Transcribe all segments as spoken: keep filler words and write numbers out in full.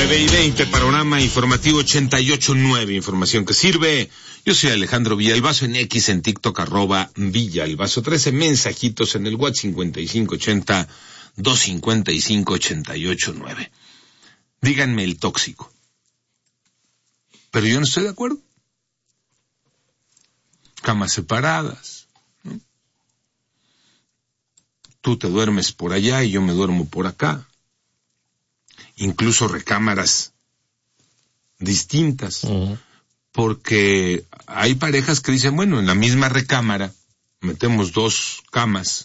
nueve y veinte, panorama informativo ochenta y ocho nueve, información que sirve. Yo soy Alejandro Villalbazo, en X, en TikTok, arroba Villalbazo. trece mensajitos en el WhatsApp cincuenta y cinco ochenta, doscientos cincuenta y cinco, ochenta y ocho nueve. Díganme el tóxico. Pero yo no estoy de acuerdo. Camas separadas, ¿no? Tú te duermes por allá y yo me duermo por acá. Incluso recámaras distintas. Uh-huh. Porque hay parejas que dicen, bueno, en la misma recámara metemos dos camas,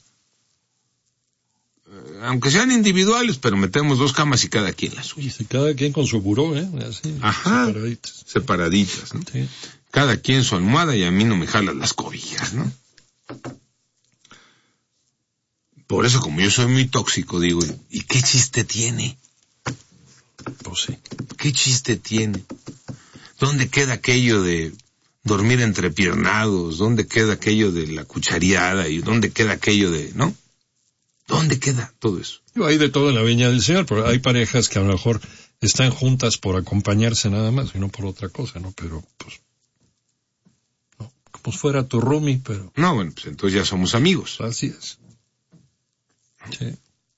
eh, aunque sean individuales, pero metemos dos camas y cada quien las suya. Y cada quien con su buró, ¿eh? Así, ajá, separaditas. Separaditas, ¿no? Sí. Cada quien su almohada y a mí no me jalan las cobijas, ¿no? Por eso, como yo soy muy tóxico, digo, ¿y qué chiste tiene? Pues sí. ¿Qué chiste tiene? ¿Dónde queda aquello de dormir entrepiernados? ¿Dónde queda aquello de la cuchareada? ¿Y dónde queda aquello de, no? ¿Dónde queda todo eso? Hay de todo en la viña del Señor, pero hay parejas que a lo mejor están juntas por acompañarse nada más y no por otra cosa, ¿no? Pero, pues, no, como si fuera tu roomie, pero... No, bueno, pues entonces ya somos amigos. Así es. Sí.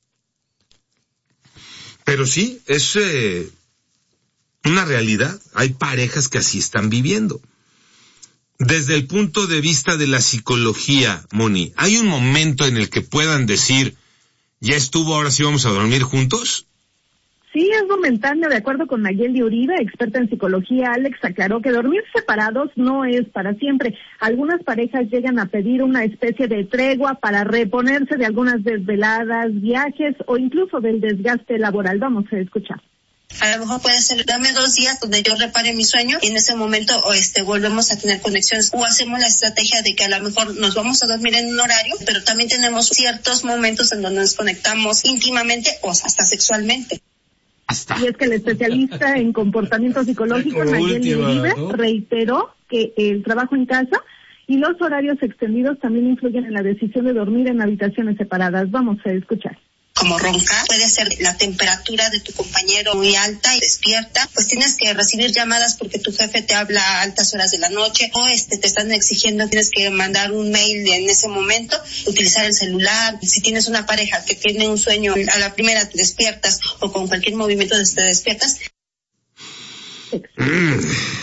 Pero sí, es eh, una realidad. Hay parejas que así están viviendo. Desde el punto de vista de la psicología, Moni, ¿hay un momento en el que puedan decir, ya estuvo, ahora sí vamos a dormir juntos? Sí, es momentáneo. De acuerdo con Nayeli Uribe, experta en psicología, Alex aclaró que dormir separados no es para siempre. Algunas parejas llegan a pedir una especie de tregua para reponerse de algunas desveladas, viajes o incluso del desgaste laboral. Vamos a escuchar. A lo mejor puede ser, dame dos días donde yo repare mi sueño y en ese momento o este volvemos a tener conexiones, o hacemos la estrategia de que a lo mejor nos vamos a dormir en un horario, pero también tenemos ciertos momentos en donde nos conectamos íntimamente o hasta sexualmente. Y es que el especialista en comportamiento psicológico, Nayeli Uribe, ¿no?, reiteró que el trabajo en casa y los horarios extendidos también influyen en la decisión de dormir en habitaciones separadas. Vamos a escuchar. Como roncar, puede ser la temperatura de tu compañero muy alta y despierta, pues tienes que recibir llamadas porque tu jefe te habla a altas horas de la noche, o este te están exigiendo, tienes que mandar un mail en ese momento, utilizar el celular. Si tienes una pareja que tiene un sueño, a la primera te despiertas, o con cualquier movimiento te despiertas. Mm.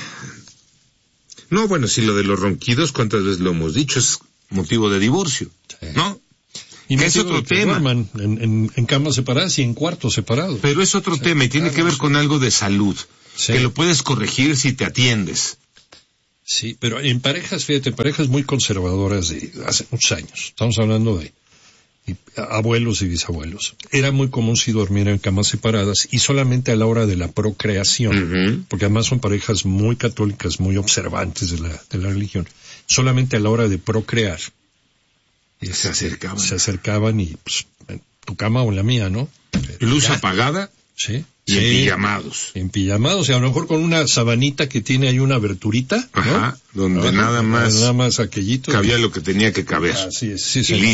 No, bueno, si lo de los ronquidos, ¿cuántas veces lo hemos dicho? Es motivo de divorcio, ¿no? Y es otro tema. En, en, en camas separadas y en cuartos separados. Pero es otro sí, tema y tiene claro, que ver con algo de salud. Sí. Que lo puedes corregir si te atiendes. Sí, pero en parejas, fíjate, parejas muy conservadoras de hace muchos años. Estamos hablando de, de abuelos y bisabuelos. Era muy común si dormir en camas separadas y solamente a la hora de la procreación. Uh-huh. Porque además son parejas muy católicas, muy observantes de la, de la religión. Solamente a la hora de procrear. Y se acercaban. Se acercaban y, pues, en tu cama o en la mía, ¿no? Pero luz ya apagada. Sí. Y sí, en pijamados. En pijamados, y a lo mejor con una sabanita que tiene ahí una aberturita, ¿no? Ajá, donde ¿no? nada más. Nada más aquellito. Cabía y... lo que tenía que caber. Así es, sí, sí.